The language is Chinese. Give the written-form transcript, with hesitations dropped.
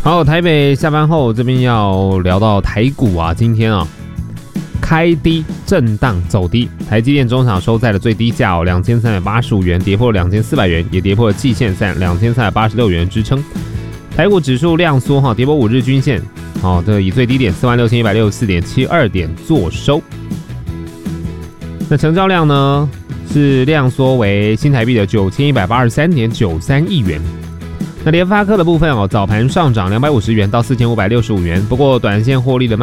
好，台北下班后这边要聊到台股啊，今天啊开低震荡走低，台积电中场收在了最低价2385元，跌破2400元，也跌破了季线2386元支撑。台股指数量缩跌破5日均线，这以最低点46164.72点做收。那成交量呢是量缩为新台币的9183.93亿元。那联发科的部分早盘上涨250元到4565元，不过短线获利的